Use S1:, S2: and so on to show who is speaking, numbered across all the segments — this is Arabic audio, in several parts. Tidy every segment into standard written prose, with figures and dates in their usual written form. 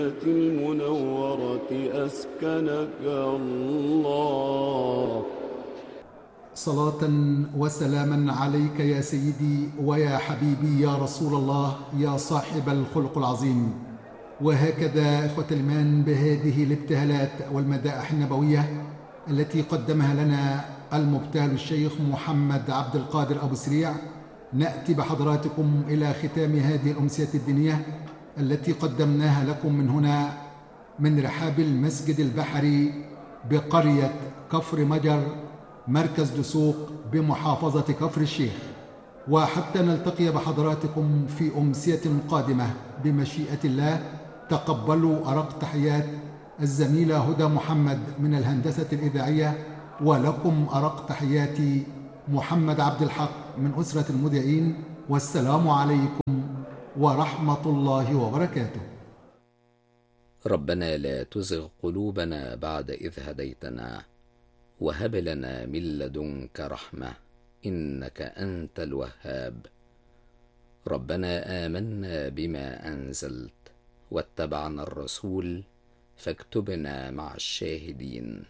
S1: المنورة أسكنك الله.
S2: صلاة وسلاما عليك يا سيدي ويا حبيبي يا رسول الله يا صاحب الخلق العظيم. وهكذا إخوة الإيمان بهذه الابتهالات والمدائح النبوية التي قدمها لنا المبتهل الشيخ محمد عبد القادر أبو سريع، نأتي بحضراتكم إلى ختام هذه الأمسية الدينية التي قدمناها لكم من هنا من رحاب المسجد البحري بقرية كفر مجر مركز دسوق بمحافظة كفر الشيخ. وحتى نلتقي بحضراتكم في أمسية قادمة بمشيئة الله، تقبلوا أرق تحيات الزميلة هدى محمد من الهندسة الإذاعية، ولكم أرق تحياتي محمد عبد الحق من أسرة المذيعين. والسلام عليكم ورحمة الله وبركاته.
S3: ربنا لا تزغ قلوبنا بعد إذ هديتنا وهب لنا من لدنك رحمة إنك أنت الوهاب. ربنا آمنا بما أنزلت واتبعنا الرسول فاكتبنا مع الشاهدين.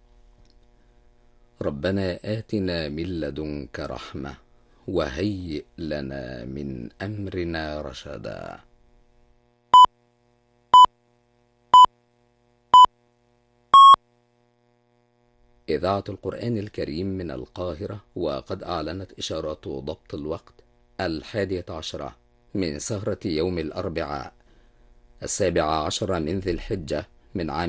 S3: ربنا آتنا من لدنك رحمة وهيئ لنا من أمرنا رشدا. إذاعة القرآن الكريم من القاهرة، وقد أعلنت إشارات ضبط الوقت 11 من سهرة يوم الأربعاء 17 من ذي الحجة من عام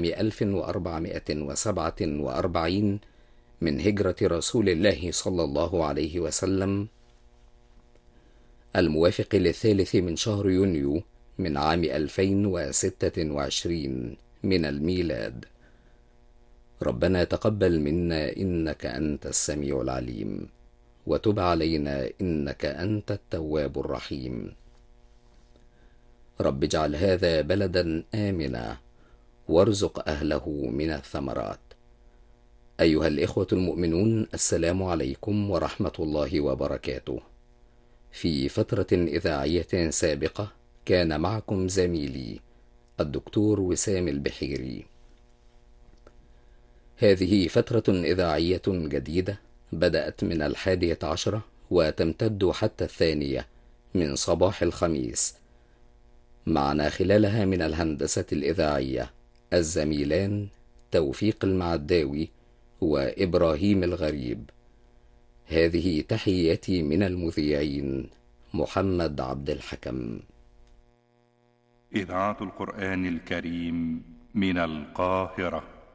S3: 1447 من هجرة رسول الله صلى الله عليه وسلم، الموافق للثالث من شهر يونيو من عام 2026 من الميلاد. ربنا تقبل منا إنك أنت السميع العليم، وتب علينا إنك أنت التواب الرحيم. رب اجعل هذا بلدا آمنا وارزق أهله من الثمرات. أيها الإخوة المؤمنون، السلام عليكم ورحمة الله وبركاته. في فترة إذاعية سابقة كان معكم زميلي الدكتور وسام البحيري. هذه فترة إذاعية جديدة بدأت من 11 وتمتد حتى 2 من صباح الخميس. معنا خلالها من الهندسة الإذاعية الزميلان توفيق المعداوي وإبراهيم الغريب. هذه تحياتي من المذيعين محمد عبد الحكم.
S4: إذاعة القرآن الكريم من القاهرة.